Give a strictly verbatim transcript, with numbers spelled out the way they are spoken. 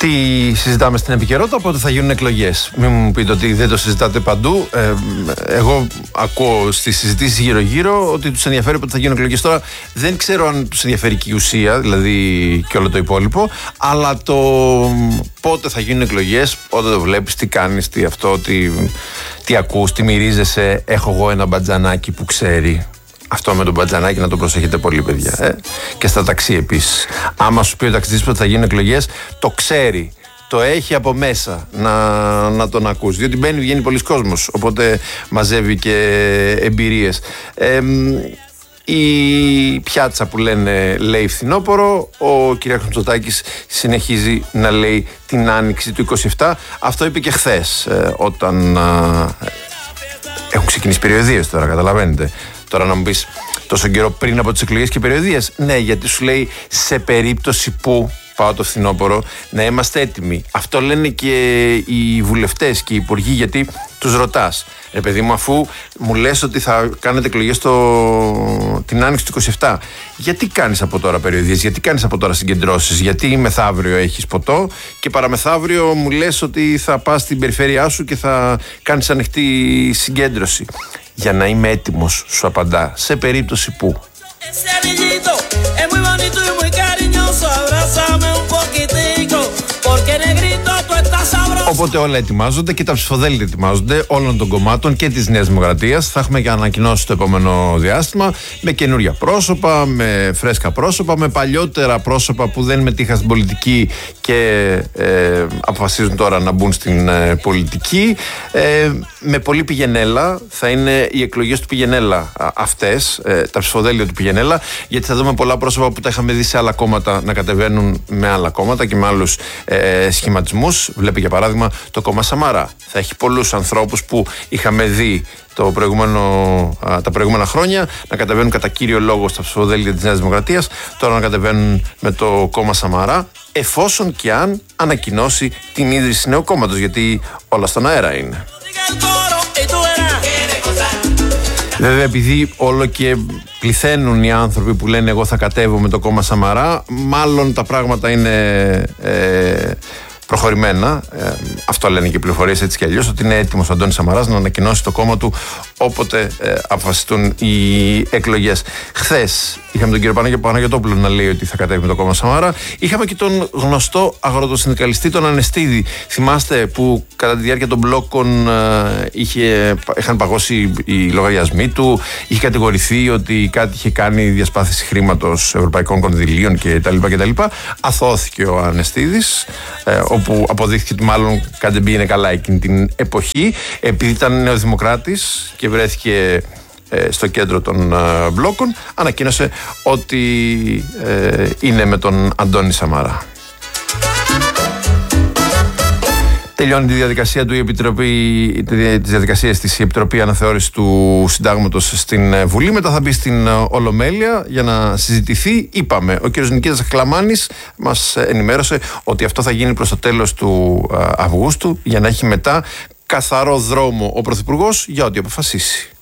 Τι συζητάμε στην επικαιρότητα, πότε θα γίνουν εκλογές. Μην μου πείτε ότι δεν το συζητάτε παντού. Ε, εγώ ακούω στις συζητήσεις γύρω-γύρω ότι τους ενδιαφέρει πότε θα γίνουν εκλογές. Τώρα δεν ξέρω αν τους ενδιαφέρει και η ουσία, δηλαδή και όλο το υπόλοιπο, αλλά το πότε θα γίνουν εκλογές, όταν το βλέπεις, τι κάνεις, τι αυτό, τι, τι ακούς, τι μυρίζεσαι. Έχω εγώ ένα μπατζανάκι που ξέρει. Αυτό με τον μπατζανάκι να το προσέχετε πολύ, παιδιά. Ε? Και στα ταξί επίσης. Άμα σου πει ο ταξιτής ότι θα γίνουν εκλογές, το ξέρει. Το έχει από μέσα να, να τον ακούσει. Διότι μπαίνει, βγαίνει πολλοί κόσμος. Οπότε μαζεύει και εμπειρίες. Ε, η πιάτσα που λένε λέει φθινόπωρο. Ο κ. Μητσοτάκης συνεχίζει να λέει την άνοιξη του είκοσι επτά. Αυτό είπε και χθες, ε, όταν ε, έχουν ξεκινήσει περιοδίες τώρα, καταλαβαίνετε. Τώρα να μου πεις τόσο καιρό πριν από τις εκλογές και περιοδίες. Ναι, γιατί σου λέει σε περίπτωση που πάω το φθινόπωρο να είμαστε έτοιμοι. Αυτό λένε και οι βουλευτές και οι υπουργοί, γιατί τους ρωτάς. Ρε παιδί μου, αφού μου λες ότι θα κάνετε εκλογές το... την άνοιξη του είκοσι επτά, γιατί κάνεις από τώρα περιοδίες, γιατί κάνεις από τώρα συγκεντρώσεις, γιατί μεθαύριο έχεις ποτό και παραμεθαύριο μου λες ότι θα πας στην περιφέρειά σου και θα κάνεις ανοιχτή συγκέντρωση. Για να είμαι έτοιμος, σου απαντά, σε περίπτωση που. Οπότε όλα ετοιμάζονται και τα ψηφοδέλτια ετοιμάζονται όλων των κομμάτων και της Νέας Δημοκρατίας. Θα έχουμε και ανακοινώσει το επόμενο διάστημα με καινούρια πρόσωπα, με φρέσκα πρόσωπα, με παλιότερα πρόσωπα που δεν μετήχαν στην πολιτική και ε, αποφασίζουν τώρα να μπουν στην ε, πολιτική. Ε, με πολύ πηγενέλα, θα είναι οι εκλογές του πηγενέλα αυτές, ε, τα ψηφοδέλτια του πηγενέλα, γιατί θα δούμε πολλά πρόσωπα που τα είχαμε δει σε άλλα κόμματα να κατεβαίνουν με άλλα κόμματα και με άλλους ε, σχηματισμούς. Βλέπει για παράδειγμα το κόμμα Σαμαρά. Θα έχει πολλούς ανθρώπους που είχαμε δει το προηγούμενο, α, τα προηγούμενα χρόνια να κατεβαίνουν κατά κύριο λόγο στα ψηφοδέλτια της Νέας Δημοκρατίας, τώρα να κατεβαίνουν με το κόμμα Σαμαρά, εφόσον και αν ανακοινώσει την ίδρυση νέου κόμματος, γιατί όλα στον αέρα είναι. Βέβαια, επειδή όλο και πληθαίνουν οι άνθρωποι που λένε εγώ θα κατέβω με το κόμμα Σαμαρά, μάλλον τα πράγματα είναι ε, προχωρημένα. Ε, αυτό λένε και οι πληροφορίες έτσι κι αλλιώς, ότι είναι έτοιμος ο Αντώνης Σαμαράς να ανακοινώσει το κόμμα του όποτε ε, αποφασιστούν οι εκλογές. Χθες είχαμε τον κύριο Παναγιο, Παναγιωτόπουλο να λέει ότι θα κατέβει με το κόμμα Σαμαρά. Είχαμε και τον γνωστό αγροτοσυνδικαλιστή, τον Ανεστίδη. Θυμάστε που κατά τη διάρκεια των μπλόκων ε, είχε, είχαν παγώσει οι λογαριασμοί του, είχε κατηγορηθεί ότι κάτι είχε κάνει διασπάθηση χρήματος ευρωπαϊκών κονδυλίων κτλ. κτλ. Αθώθηκε ο Ανεστίδης, ε, όπου αποδείχθηκε ότι μάλλον κάτι δεν πήγαινε καλά εκείνη την εποχή, επειδή ήταν νεοδημοκράτης και βρέθηκε ε, στο κέντρο των ε, μπλόκων, ανακοίνωσε ότι ε, είναι με τον Αντώνη Σαμαρά. Τελειώνει τη διαδικασία του η Επιτροπή, τις διαδικασίες της η Επιτροπή Αναθεώρηση του Συντάγματος στην Βουλή. Μετά θα μπει στην Ολομέλεια για να συζητηθεί. Είπαμε, ο κ. Νικήτας Χλαμάνης μας ενημέρωσε ότι αυτό θα γίνει προς το τέλος του Αυγούστου, για να έχει μετά καθαρό δρόμο ο Πρωθυπουργός για ό,τι αποφασίσει.